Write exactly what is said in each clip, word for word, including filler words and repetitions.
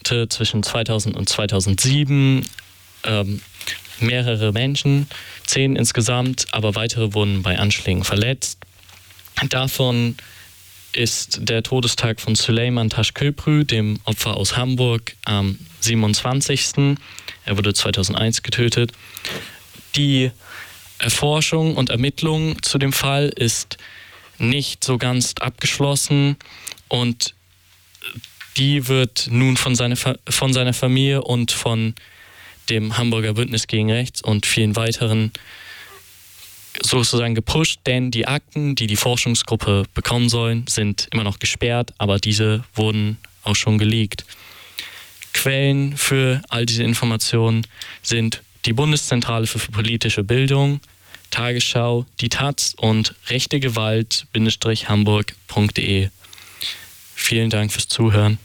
tötete zwischen zweitausend und zweitausendsieben ähm, mehrere Menschen, zehn insgesamt, aber weitere wurden bei Anschlägen verletzt. Davon ist der Todestag von Süleyman Taşköprü, dem Opfer aus Hamburg, am siebenundzwanzigsten Er wurde zweitausendeins getötet. Die Erforschung und Ermittlung zu dem Fall ist nicht so ganz abgeschlossen und die wird nun von seiner, von seiner Familie und von dem Hamburger Bündnis gegen Rechts und vielen weiteren sozusagen gepusht, denn die Akten, die die Forschungsgruppe bekommen sollen, sind immer noch gesperrt, aber diese wurden auch schon geleakt. Quellen für all diese Informationen sind die Bundeszentrale für politische Bildung, Tagesschau, die Taz und rechtegewalt-hamburg punkt de. Vielen Dank fürs Zuhören.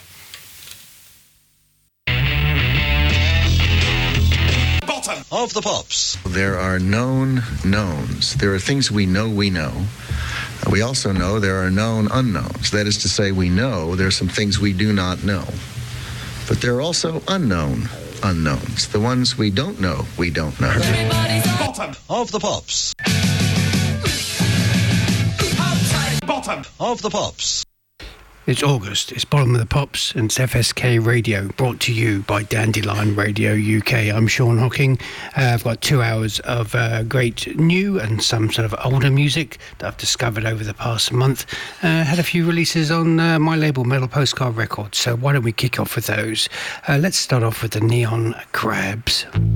Of the Pops. There are known knowns. There are things we know we know. We also know there are known unknowns. That is to say, we know there are some things we do not know. But there are also unknown unknowns. The ones we don't know, we don't know. Bottom of the Pops. Bottom of the Pops. It's August, it's Bottom of the Pops, and it's F S K Radio, brought to you by Dandelion Radio U K. I'm Sean Hocking. Uh, I've got two hours of uh, great new and some sort of older music that I've discovered over the past month. Uh, had a few releases on uh, my label, Metal Postcard Records, so why don't we kick off with those? Uh, let's start off with the Neon Crabs.